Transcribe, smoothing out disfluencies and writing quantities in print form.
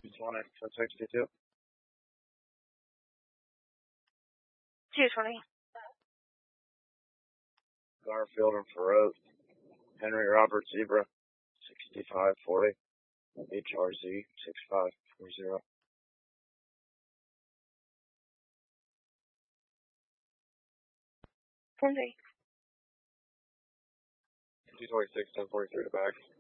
220, 1062. 220. Garfield and Farote. Henry Robert Zebra, 6540. HRZ, 6540. Sunday. 226, 1043 to back.